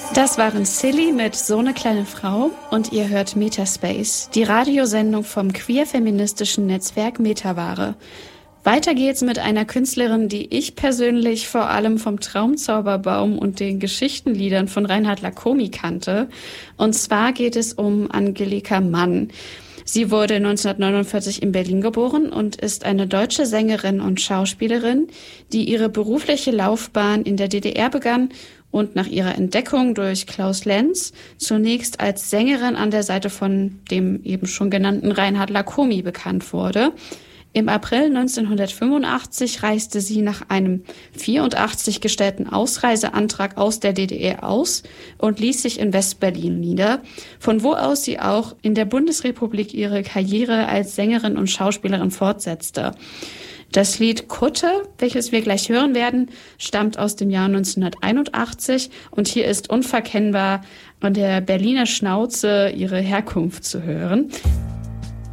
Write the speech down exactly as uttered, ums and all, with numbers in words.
Das waren Silly mit So eine kleine Frau und ihr hört Metaspace, die Radiosendung vom queer-feministischen Netzwerk Metaware. Weiter geht's mit einer Künstlerin, die ich persönlich vor allem vom Traumzauberbaum und den Geschichtenliedern von Reinhard Lacomi kannte. Und zwar geht es um Angelika Mann. Sie wurde neunzehnhundertneunundvierzig in Berlin geboren und ist eine deutsche Sängerin und Schauspielerin, die ihre berufliche Laufbahn in der D D R begann und nach ihrer Entdeckung durch Klaus Lenz zunächst als Sängerin an der Seite von dem eben schon genannten Reinhard Lacomi bekannt wurde. Im April neunzehnhundertfünfundachtzig reiste sie nach einem vierundachtzig gestellten Ausreiseantrag aus der D D R aus und ließ sich in West-Berlin nieder, von wo aus sie auch in der Bundesrepublik ihre Karriere als Sängerin und Schauspielerin fortsetzte. Das Lied Kutte, welches wir gleich hören werden, stammt aus dem Jahr neunzehnhunderteinundachtzig und hier ist unverkennbar an der Berliner Schnauze ihre Herkunft zu hören.